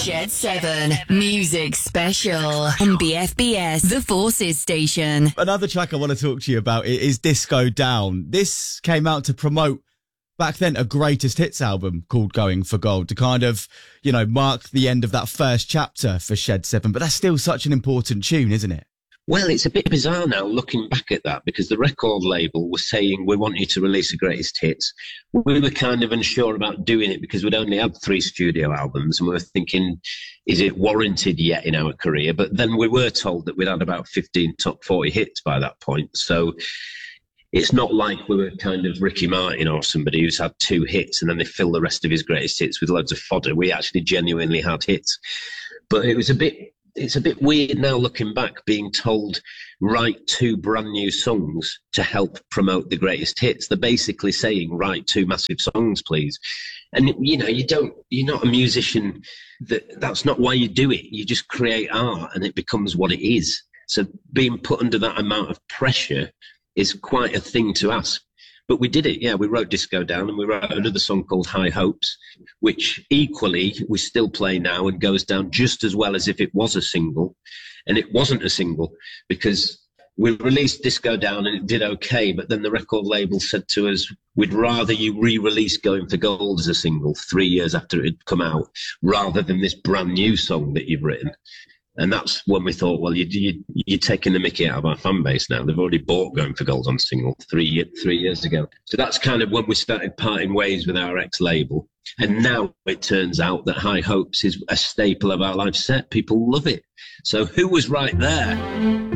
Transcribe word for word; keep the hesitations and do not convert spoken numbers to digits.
Shed seven Music Special on B F B S, the Forces station. Another track I want to talk to you about is Disco Down. This came out to promote, back then, a greatest hits album called Going for Gold, to kind of, you know, mark the end of that first chapter for Shed seven. But that's still such an important tune, isn't it? Well, it's a bit bizarre now looking back at that, because the record label was saying, we want you to release the greatest hits. We were kind of unsure about doing it because we'd only had three studio albums, and we were thinking, is it warranted yet in our career? But then we were told that we'd had about fifteen top forty hits by that point. So it's not like we were kind of Ricky Martin or somebody who's had two hits and then they fill the rest of his greatest hits with loads of fodder. We actually genuinely had hits. But it was a bit... It's a bit weird now looking back, being told, write two brand new songs to help promote the greatest hits. They're basically saying, write two massive songs, please. And, you know, you don't, you're not a musician. That, that's not why you do it. You just create art and it becomes what it is. So being put under that amount of pressure is quite a thing to ask. But we did it, yeah. We wrote Disco Down, and we wrote another song called High Hopes, which equally we still play now and goes down just as well as if it was a single. And it wasn't a single, because we released Disco Down and it did okay, but then the record label said to us, we'd rather you re-release Going for Gold as a single three years after it had come out, rather than this brand new song that you've written. And that's when we thought, well, you, you, you're taking the mickey out of our fan base now. They've already bought Going for Gold on single three, three years ago. So that's kind of when we started parting ways with our ex-label. And now it turns out that High Hopes is a staple of our live set. People love it. So who was right there?